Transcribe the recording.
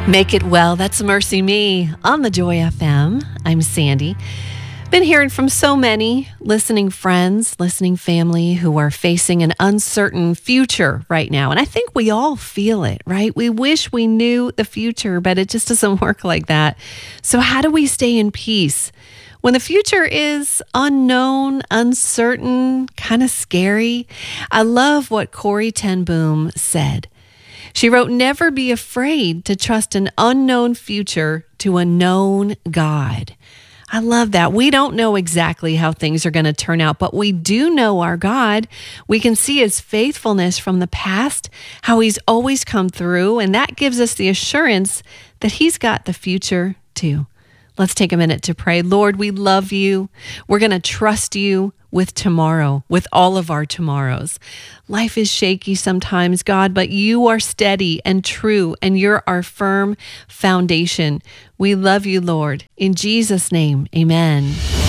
Make It Well, that's Mercy Me on the Joy FM. I'm Sandy. Been hearing from so many listening friends, listening family who are facing an uncertain future right now. And I think we all feel it, right? We wish we knew the future, but it just doesn't work like that. So how do we stay in peace when the future is unknown, uncertain, kind of scary? I love what Corrie ten Boom said. She wrote, "Never be afraid to trust an unknown future to a known God." I love that. We don't know exactly how things are going to turn out, but we do know our God. We can see his faithfulness from the past, how he's always come through, and that gives us the assurance that he's got the future too. Let's take a minute to pray. Lord, we love you. We're going to trust you with tomorrow, with all of our tomorrows. Life is shaky sometimes, God, but you are steady and true, and you're our firm foundation. We love you, Lord. In Jesus' name, amen.